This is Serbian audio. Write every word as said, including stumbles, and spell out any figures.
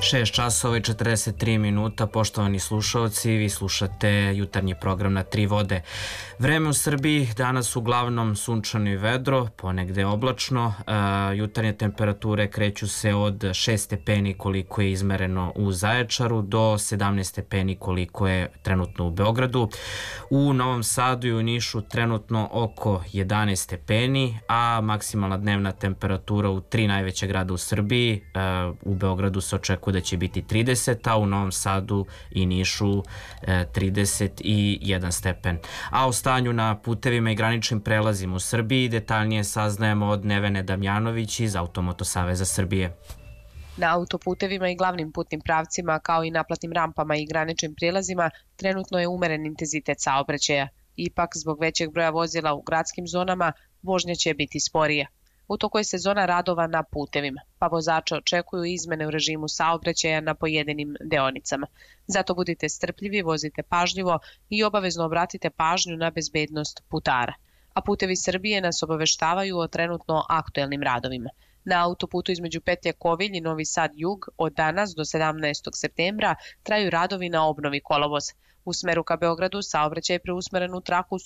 šest časova i četrdeset tri minuta, poštovani slušalci, vi slušate jutarnji program na Tri vode. Vreme u Srbiji danas uglavnom sunčano i vedro, ponegde oblačno. Jutarnje temperature kreću se od šest stepeni koliko je izmereno u Zaječaru do sedamnaest stepeni koliko je trenutno u Beogradu. U Novom Sadu i u Nišu trenutno oko jedanaest stepeni, a maksimalna dnevna temperatura u tri najveća grada u Srbiji, u Beogradu se očekuje da će biti trideset, a u Novom Sadu i Nišu trideset jedan stepen. A o stanju na putevima i graničnim prelazima u Srbiji detaljnije saznajemo od Nevene Damjanović iz Automoto saveza Srbije. Na autoputevima i glavnim putnim pravcima, kao i naplatnim rampama i graničnim prilazima, trenutno je umeren intenzitet saobraćaja. Ipak, zbog većeg broja vozila u gradskim zonama, vožnja će biti sporija. U toku je sezona radova na putevima, pa vozače očekuju izmene u režimu saobraćaja na pojedinim deonicama. Zato budite strpljivi, vozite pažljivo i obavezno obratite pažnju na bezbednost putara. A Putevi Srbije nas obaveštavaju o trenutno aktuelnim radovima. Na autoputu između petlje Kovilj i Novi Sad Jug od danas do sedamnaestog septembra traju radovi na obnovi kolovoza. U smeru ka Beogradu saobraćaj je preusmeren u traku